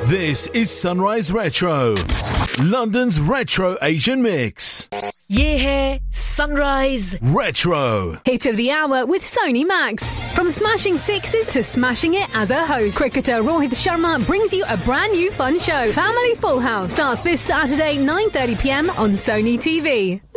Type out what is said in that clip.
This is Sunrise Retro, London's retro Asian mix. Yeah, Sunrise Retro. Hit of the hour with Sony Max. From smashing sixes to smashing it as a host, cricketer Rohit Sharma brings you a brand new fun show. Family Full House starts this Saturday 9:30 p.m. on Sony TV.